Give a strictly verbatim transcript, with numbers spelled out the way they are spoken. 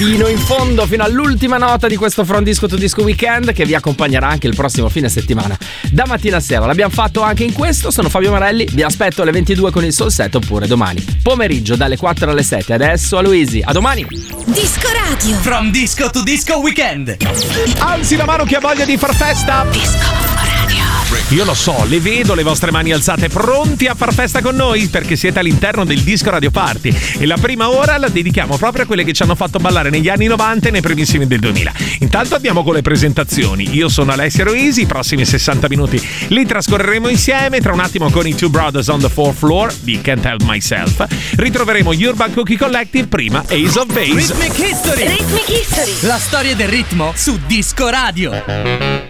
fino in fondo, fino all'ultima nota di questo From Disco to Disco Weekend, che vi accompagnerà anche il prossimo fine settimana da mattina a sera. L'abbiamo fatto anche in questo. Sono Fabio Marelli, vi aspetto alle ventidue con il Soul Set, oppure domani pomeriggio dalle quattro alle sette. Adesso a Luisi, a domani. Disco Radio From Disco to Disco Weekend. Alzi la mano chi ha voglia di far festa. Disco Radio. Io lo so, le vedo le vostre mani alzate, pronti a far festa con noi, perché siete all'interno del Disco Radio Party e la prima ora la dedichiamo proprio a quelle che ci hanno fatto ballare negli anni novanta e nei primissimi del duemila. Intanto andiamo con le presentazioni. Io sono Alessia Roisi, i prossimi sessanta minuti li trascorreremo insieme. Tra un attimo con i Two Brothers on the Fourth Floor di Can't Help Myself ritroveremo Urban Cookie Collective, prima Ace of Base. Rhythmic History. Rhythmic History. La storia del ritmo su Disco Radio.